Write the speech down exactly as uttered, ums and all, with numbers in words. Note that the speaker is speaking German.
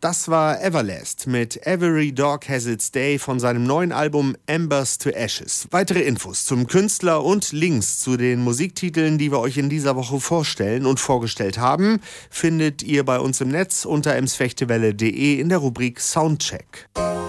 Das war Everlast mit Every Dog Has Its Day von seinem neuen Album Embers to Ashes. Weitere Infos zum Künstler und Links zu den Musiktiteln, die wir euch in dieser Woche vorstellen und vorgestellt haben, findet ihr bei uns im Netz unter emsfechtewelle punkt de in der Rubrik Soundcheck.